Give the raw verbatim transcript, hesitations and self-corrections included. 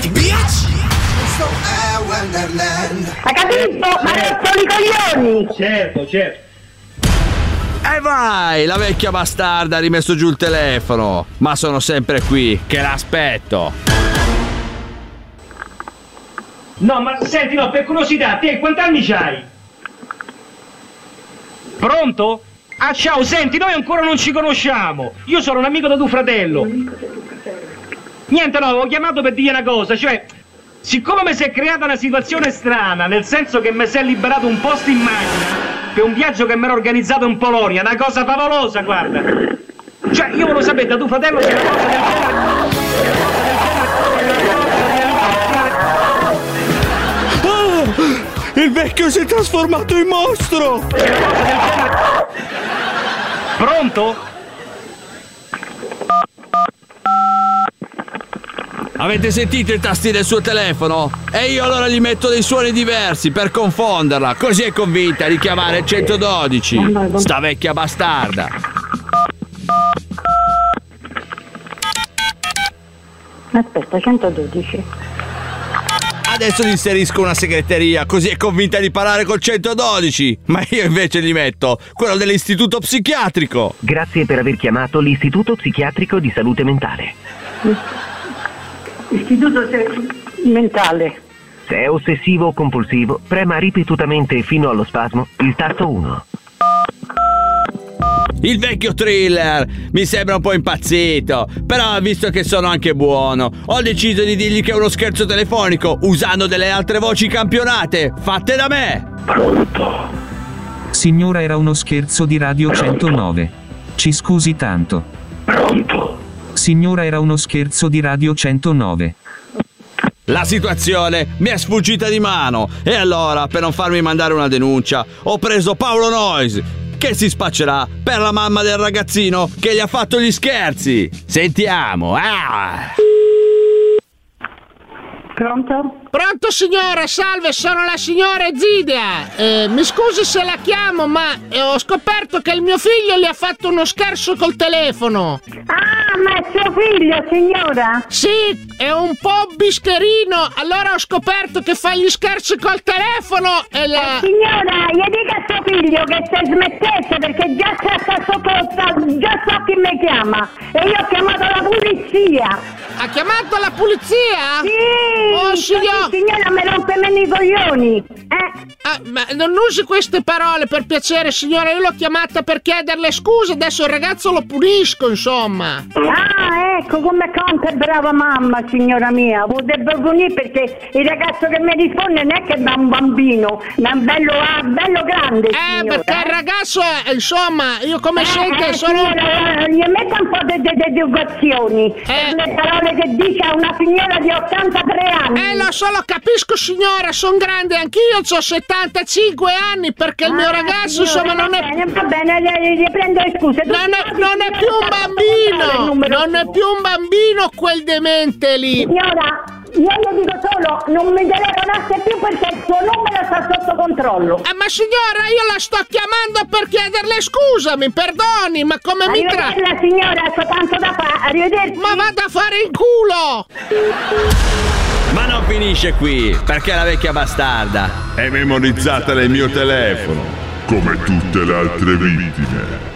Bitch! Questo è Wonderland. Hai capito? Ma restano i coglioni! Certo, certo. E vai, la vecchia bastarda ha rimesso giù il telefono. Ma sono sempre qui, che l'aspetto. No, ma senti, no, per curiosità, te quanti anni c'hai? Pronto? Ah, ciao, senti, noi ancora non ci conosciamo. Io sono un amico da tuo fratello. Niente, no, avevo chiamato per dire una cosa, cioè, siccome mi si è creata una situazione strana, nel senso che mi si è liberato un posto in macchina per un viaggio che mi ero organizzato in Polonia, una cosa favolosa, guarda. Cioè, io volevo sapere da tuo fratello se una cosa del genere... Oh, il vecchio si è trasformato in mostro! Pronto? Avete sentito i tasti del suo telefono? E io allora gli metto dei suoni diversi per confonderla, così è convinta di chiamare il centododici. Sta vecchia bastarda. Aspetta, centododici. Adesso gli inserisco una segreteria, così è convinta di parlare col centododici. Ma io invece gli metto quello dell'istituto psichiatrico. Grazie per aver chiamato l'Istituto Psichiatrico di Salute Mentale. Istituto mentale. Se è ossessivo o compulsivo, prema ripetutamente fino allo spasmo il tasto uno. Il vecchio thriller mi sembra un po' impazzito, però visto che sono anche buono, ho deciso di dirgli che è uno scherzo telefonico usando delle altre voci campionate, fatte da me. Pronto? Signora, era uno scherzo di Radio centonove. Ci scusi tanto. Pronto? Signora, era uno scherzo di Radio centonove. La situazione mi è sfuggita di mano e allora, per non farmi mandare una denuncia, ho preso Paolo Noyes, che si spaccerà per la mamma del ragazzino che gli ha fatto gli scherzi. Sentiamo. Ah! Pronto? Pronto signora, salve, sono la signora Ezidia. Eh, mi scusi se la chiamo, ma eh, ho scoperto che il mio figlio le ha fatto uno scherzo col telefono. Ah, ma è suo figlio, signora? Sì, è un po' bischerino, allora ho scoperto che fa gli scherzi col telefono e la... Eh, signora, gli dica a suo figlio che se smettesse, perché già sta, sta sotto, sta, già so chi mi chiama. E io ho chiamato la polizia. Ha chiamato la polizia? Sì, oh, signor... signora, mi rompe meno i coglioni. Eh? Ah, ma non usi queste parole, per piacere, signora. Io l'ho chiamata per chiederle scusa, adesso il ragazzo lo punisco, insomma. Ah, ecco come conta è brava mamma, signora mia. Potrebbe punire perché il ragazzo che mi risponde non è che da un bambino, ma è un bello, ah, bello grande, Eh, signora, perché eh? il ragazzo, è, insomma, io come Eh, sente eh, sono... signora, gli metta un po' di educazioni Eh. per le parole che dice a una signora di ottantatré anni. Eh, lo so, lo capisco, signora, sono grande anch'io, ho settantacinque anni, perché il mio Ah, ragazzo, signora, insomma, non è... va bene, va bene, gli, gli prendo le scuse. Non è, non è più un bambino, non è più un bambino quel demente lì. Signora, io le dico solo, non mi telefonasse più perché il suo numero sta sotto controllo. Eh, ma signora, io la sto chiamando per chiederle scusa, mi perdoni, ma come mi tratta? Arrivederla, signora, sto tanto da fare. Arrivederci. Ma vada a fare in culo! Ma non finisce qui, perché la vecchia bastarda è memorizzata nel mio telefono, come tutte le altre vittime.